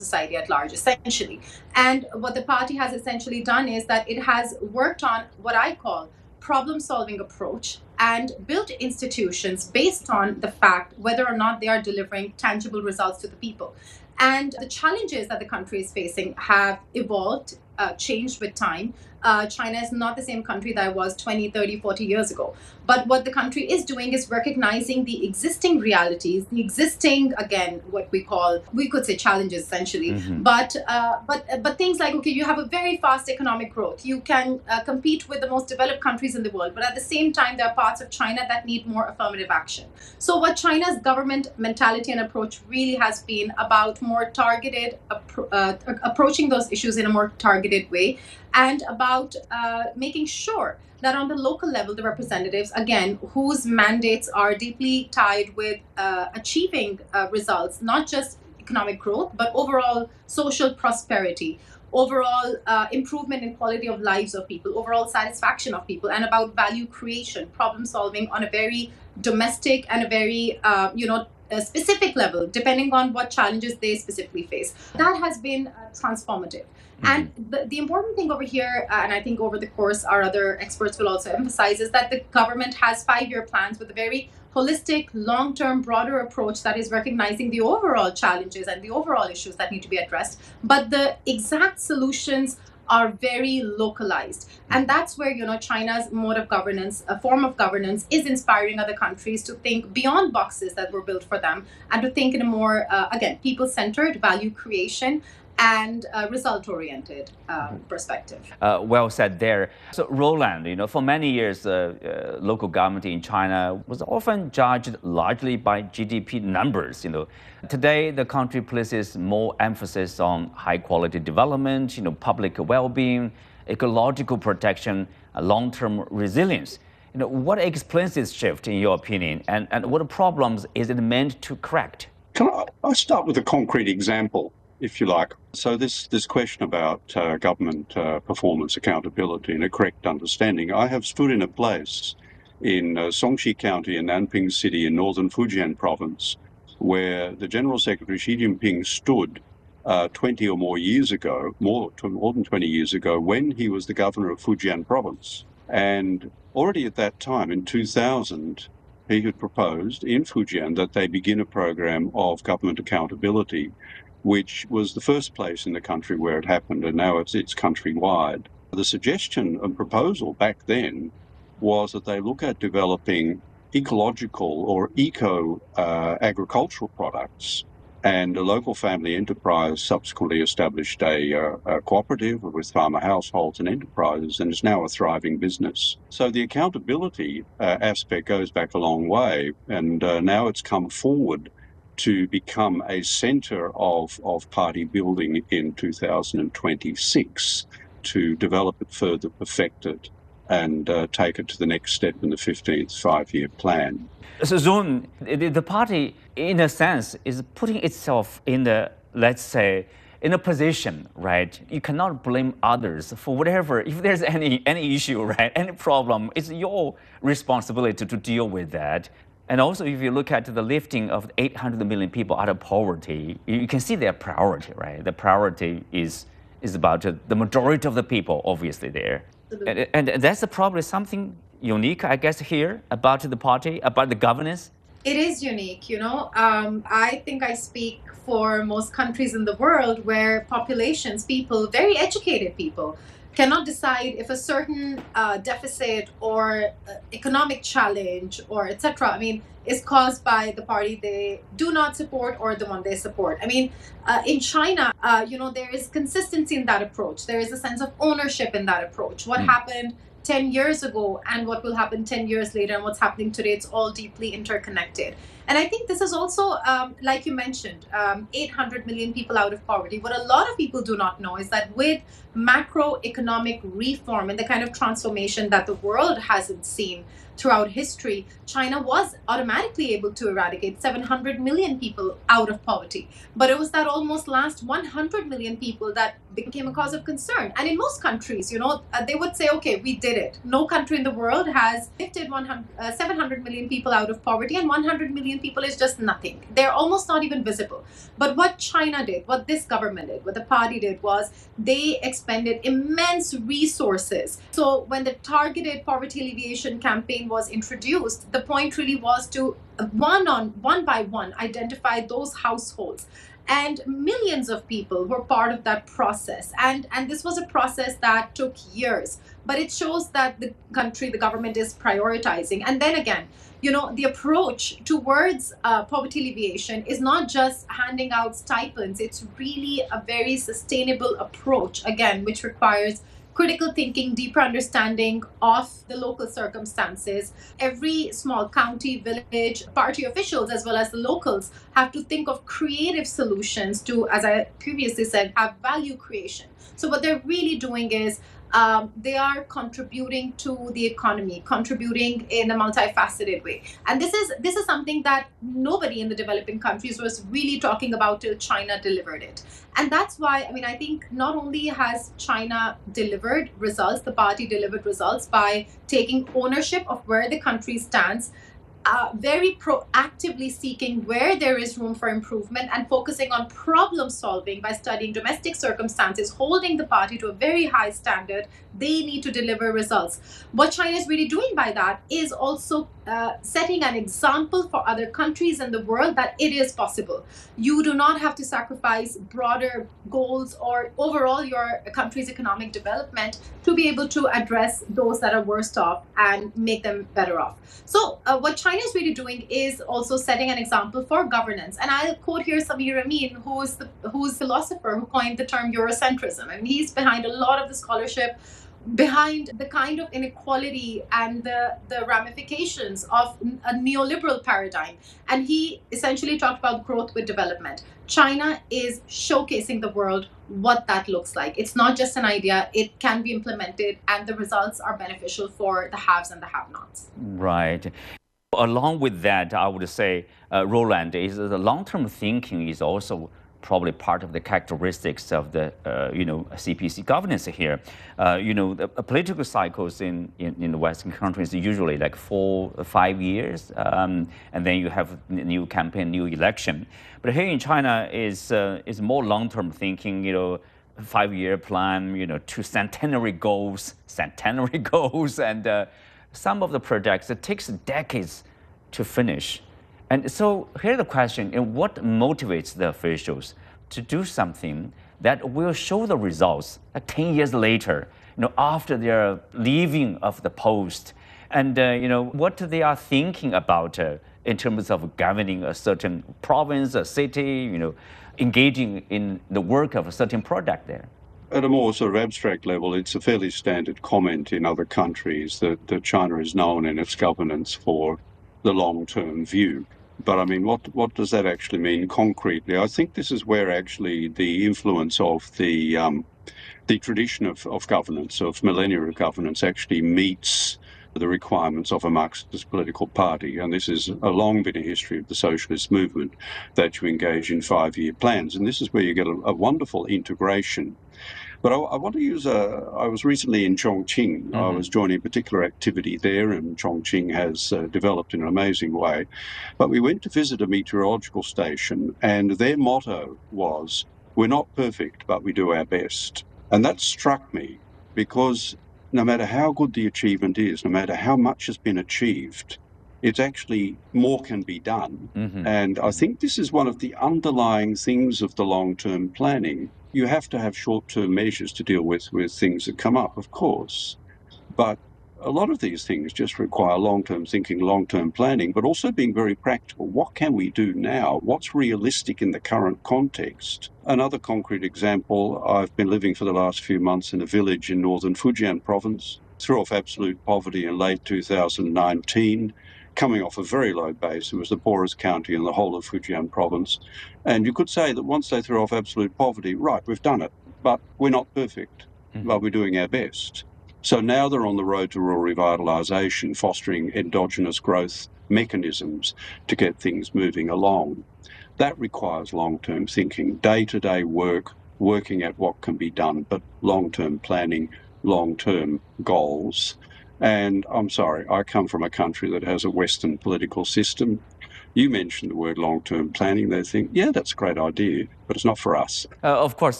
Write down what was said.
society at large, essentially. And what the party has essentially done is that it has worked on what I call problem solving approach and built institutions based on the fact whether or not they are delivering tangible results to the people. And the challenges that the country is facing have evolved, changed with time. China is not the same country that it was 20, 30, 40 years ago. But what the country is doing is recognizing the existing realities, the existing, again, what we could say challenges essentially. But things like, okay, you have a very fast economic growth. You can compete with the most developed countries in the world. But at the same time, there are parts of China that need more affirmative action. So what China's government mentality and approach really has been about more targeted, approaching those issues in a more targeted way, and about making sure that on the local level, the representatives, again, whose mandates are deeply tied with achieving results, not just economic growth, but overall social prosperity, overall improvement in quality of lives of people, overall satisfaction of people, and about value creation, problem solving on a very domestic and a very, a specific level, depending on what challenges they specifically face. That has been transformative. And the important thing over here, and I think over the course our other experts will also emphasize, is that the government has 5-year plans with a very holistic, long-term, broader approach that is recognizing the overall challenges and the overall issues that need to be addressed. But the exact solutions are very localized. And that's where, China's mode of governance, a form of governance, is inspiring other countries to think beyond boxes that were built for them and to think in a more, again, people-centered value creation and result-oriented perspective. Well said there. So Roland, for many years, local government in China was often judged largely by GDP numbers. Today the country places more emphasis on high-quality development, public well-being, ecological protection, long-term resilience. What explains this shift, in your opinion, and what problems is it meant to correct? Can I start with a concrete example, if you like? So this question about government performance accountability and a correct understanding. I have stood in a place in Songxi County in Nanping City in northern Fujian province where the General Secretary Xi Jinping stood 20 or more years ago, more than 20 years ago, when he was the governor of Fujian province. And already at that time, in 2000, he had proposed in Fujian that they begin a program of government accountability, which was the first place in the country where it happened, and now it's countrywide. The suggestion and proposal back then was that they look at developing ecological or agricultural products, and a local family enterprise subsequently established a cooperative with farmer households and enterprises, and is now a thriving business. So the accountability aspect goes back a long way, and now it's come forward to become a center of party building in 2026, to develop it further, perfect it, and take it to the next step in the 15th five-year plan. So Zun, the party, in a sense, is putting itself in the, let's say, in a position, right? You cannot blame others for whatever. If there's any issue, right, any problem, it's your responsibility to deal with that. And also, if you look at the lifting of 800 million people out of poverty, you can see their priority, right? The priority is about the majority of the people, obviously, there. And that's probably something unique, I guess, here about the party, about the governance. It is unique, I think I speak for most countries in the world where populations, people, very educated people, cannot decide if a certain deficit or economic challenge or etc. Is caused by the party they do not support or the one they support. In China, there is consistency in that approach. There is a sense of ownership in that approach. What happened 10 years ago and what will happen 10 years later and what's happening today, it's all deeply interconnected. And I think this is also, like you mentioned, 800 million people out of poverty. What a lot of people do not know is that with macroeconomic reform and the kind of transformation that the world hasn't seen, throughout history, China was automatically able to eradicate 700 million people out of poverty. But it was that almost last 100 million people that became a cause of concern. And in most countries, they would say, okay, we did it. No country in the world has lifted 700 million people out of poverty, and 100 million people is just nothing. They're almost not even visible. But what China did, what this government did, what the party did was they expended immense resources. So when the targeted poverty alleviation campaign was introduced, the point really was to one by one identify those households, and millions of people were part of that process. And this was a process that took years, but it shows that the government is prioritizing. And then again, the approach towards poverty alleviation is not just handing out stipends. It's really a very sustainable approach, again, which requires critical thinking, deeper understanding of the local circumstances. Every small county, village, party officials, as well as the locals, have to think of creative solutions to, as I previously said, have value creation. So what they're really doing is they are contributing to the economy, contributing in a multifaceted way. And this is something that nobody in the developing countries was really talking about till China delivered it. And that's why, I think not only has China delivered results, the party delivered results by taking ownership of where the country stands, very proactively seeking where there is room for improvement and focusing on problem solving by studying domestic circumstances, holding the party to a very high standard. They need to deliver results. What China is really doing by that is also setting an example for other countries in the world that it is possible. You do not have to sacrifice broader goals or overall your country's economic development to be able to address those that are worst off and make them better off. So what China is really doing is also setting an example for governance. And I'll quote here Samir Amin, who's a philosopher who coined the term Eurocentrism. He's behind a lot of the scholarship behind the kind of inequality and the ramifications of a neoliberal paradigm. And he essentially talked about growth with development. China is showcasing the world what that looks like. It's not just an idea, it can be implemented, and the results are beneficial for the haves and the have-nots. Right. Along with that, I would say, Roland, is the long-term thinking is also probably part of the characteristics of the CPC governance here. The political cycles in the Western countries usually like 4 or 5 years, and then you have new campaign, new election. But here in China is more long-term thinking. 5-year plan, 2 centenary goals, and some of the projects it takes decades to finish. And so here's the question, what motivates the officials to do something that will show the results 10 years later, after they're leaving of the post, and what they are thinking about in terms of governing a certain province, a city, engaging in the work of a certain project there? At a more sort of abstract level, it's a fairly standard comment in other countries that China is known in its governance for the long-term view. But what does that actually mean concretely? I think this is where actually the influence of the tradition of governance, of millennia of governance, actually meets the requirements of a Marxist political party. And this has long been a history of the socialist movement, that you engage in 5-year plans. And this is where you get a wonderful integration. But I want to use I was recently in Chongqing. Mm-hmm. I was joining a particular activity there, and Chongqing has developed in an amazing way. But we went to visit a meteorological station, and their motto was, "We're not perfect, but we do our best." And that struck me, because no matter how good the achievement is, no matter how much has been achieved, it's actually more can be done. Mm-hmm. And I think this is one of the underlying things of the long-term planning. You have to have short-term measures to deal with things that come up, of course. But a lot of these things just require long-term thinking, long-term planning, but also being very practical. What can we do now? What's realistic in the current context? Another concrete example, I've been living for the last few months in a village in northern Fujian province, threw off absolute poverty in late 2019, coming off a very low base. It was the poorest county in the whole of Fujian province. And you could say that once they threw off absolute poverty, right, we've done it, but we're not perfect, but we're doing our best. So now they're on the road to rural revitalisation, fostering endogenous growth mechanisms to get things moving along. That requires long-term thinking, day-to-day work, working at what can be done, but long-term planning, long-term goals. And I'm sorry, I come from a country that has a Western political system. You mentioned the word long-term planning. They think, yeah, that's a great idea, but it's not for us. Of course,